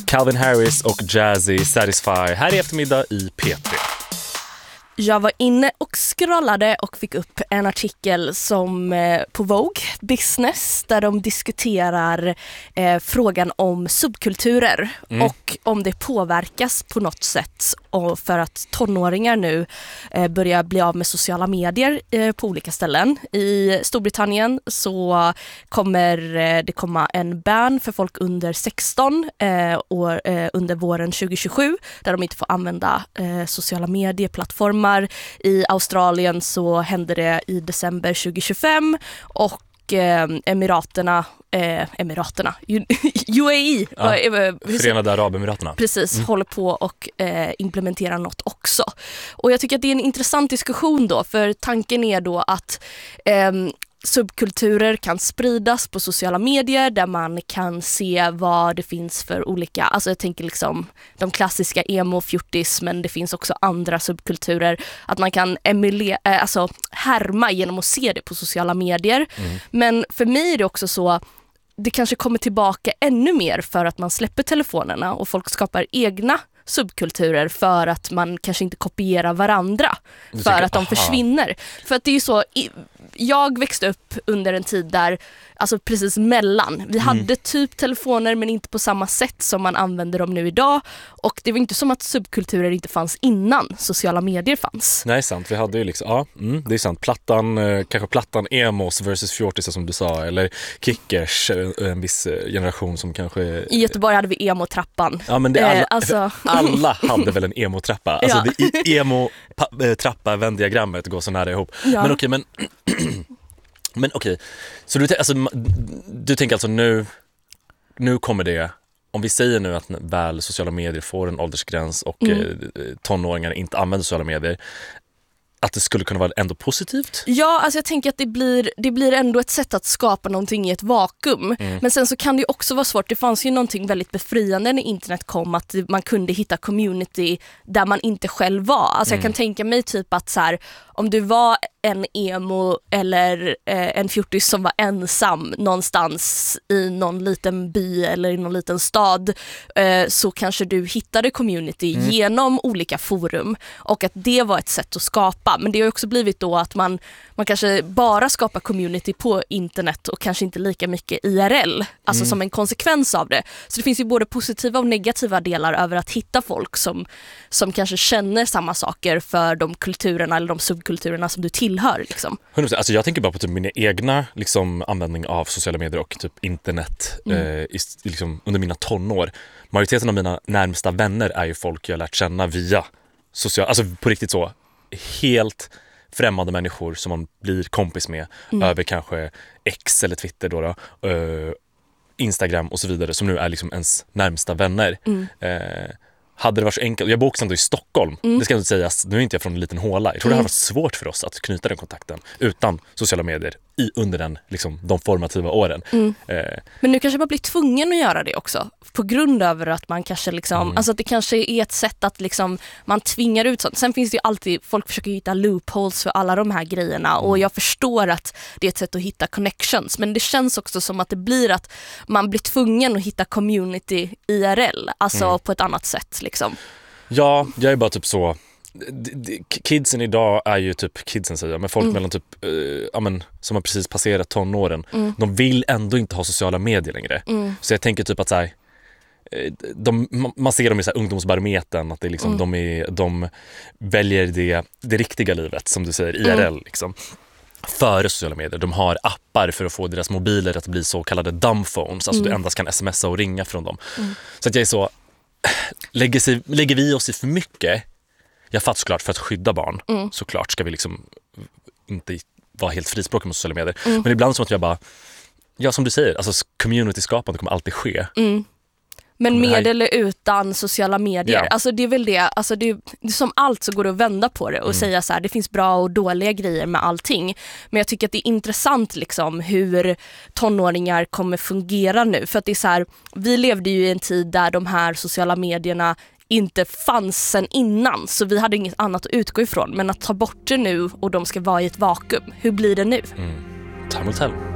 Calvin Harris och Jazzy Satisfy här i eftermiddag i P3. Jag var inne och scrollade och fick upp en artikel som på Vogue Business där de diskuterar frågan om subkulturer och om det påverkas på något sätt och för att tonåringar nu börjar bli av med sociala medier på olika ställen. I Storbritannien så kommer det komma en ban för folk under 16 under våren 2027 där de inte får använda sociala medieplattformar. I Australien så hände det i december 2025 och Emiraterna UAE, Förenade Arabemiraterna. Precis, håller på och implementera något också. Och jag tycker att det är en intressant diskussion då, för tanken är då att subkulturer kan spridas på sociala medier där man kan se vad det finns för olika, alltså jag tänker liksom de klassiska emo-fjortis, men det finns också andra subkulturer, att man kan härma genom att se det på sociala medier. Men för mig är det också så, det kanske kommer tillbaka ännu mer för att man släpper telefonerna och folk skapar egna subkulturer för att man kanske inte kopierar varandra för att de försvinner. För att det är ju så, jag växte upp under en tid där, alltså precis mellan, vi hade typ telefoner men inte på samma sätt som man använder dem nu idag, och det var inte som att subkulturer inte fanns innan sociala medier fanns. Nej, sant, vi hade ju liksom, det är sant, kanske plattan emos versus fjortis som du sa, eller kickers, en viss generation som kanske... I Göteborg hade vi emo-trappan. Ja, men det alla hade väl en emo-trappa. Alltså det emo-trappa vändiagrammet går så nära ihop. Ja. Men okej. Så du tänker alltså nu kommer det, om vi säger nu att väl sociala medier får en åldersgräns och tonåringar inte använder sociala medier, att det skulle kunna vara ändå positivt? Ja, alltså jag tänker att det blir ändå ett sätt att skapa någonting i ett vakuum. Men sen så kan det ju också vara svårt. Det fanns ju någonting väldigt befriande när internet kom, att man kunde hitta community där man inte själv var. Alltså jag kan tänka mig typ att så här, om du var en emo eller en fjortis som var ensam någonstans i någon liten by eller i någon liten stad, så kanske du hittade community genom olika forum, och att det var ett sätt att skapa. Men det har också blivit då att man kanske bara skapar community på internet och kanske inte lika mycket IRL, alltså som en konsekvens av det. Så det finns ju både positiva och negativa delar över att hitta folk som kanske känner samma saker för de kulturerna eller de subkulturerna som du tillhör liksom. 100%. Alltså jag tänker bara på typ mina egna liksom, användning av sociala medier och typ internet liksom, under mina tonår. Majoriteten av mina närmsta vänner är ju folk jag lärt känna via alltså på riktigt så helt främmande människor som man blir kompis med över kanske X eller Twitter då, Instagram och så vidare, som nu är liksom ens närmsta vänner. Hade det varit så enkelt, jag bor också ändå i Stockholm, det ska inte sägas, nu är inte jag från en liten håla. Jag tror det hade varit svårt för oss att knyta den kontakten utan sociala medier under de formativa åren. Men nu kanske man blir tvungen att göra det också, på grund av att man kanske alltså att det kanske är ett sätt att man tvingar ut sånt. Sen finns det ju alltid, folk försöker hitta loopholes för alla de här grejerna, och jag förstår att det är ett sätt att hitta connections, men det känns också som att det blir att man blir tvungen att hitta community IRL, alltså på ett annat sätt liksom. Ja, jag är bara typ så, kidsen idag är ju typ kidsen säger jag, men folk mellan typ som har precis passerat tonåren, de vill ändå inte ha sociala medier längre. Så jag tänker typ att så här, man ser dem i så här ungdomsbarometern, att det är liksom, de väljer det riktiga livet som du säger, IRL liksom, före sociala medier. De har appar för att få deras mobiler att bli så kallade dumb phones, alltså du endast kan smsa och ringa från dem. Så att jag är så, lägger vi oss i för mycket. Jag fattar såklart, för att skydda barn såklart ska vi liksom inte vara helt frispråkiga med sociala medier. Men ibland som att jag bara, ja som du säger, alltså community-skapande kommer alltid ske. Men med eller utan sociala medier. Yeah. Alltså det är väl det. Alltså det som allt så går det att vända på det och säga så här, det finns bra och dåliga grejer med allting. Men jag tycker att det är intressant liksom hur tonåringar kommer fungera nu. För att det är så här, vi levde ju i en tid där de här sociala medierna inte fanns sen innan, så vi hade inget annat att utgå ifrån. Men att ta bort det nu och de ska vara i ett vakuum, hur blir det nu? Time will tell.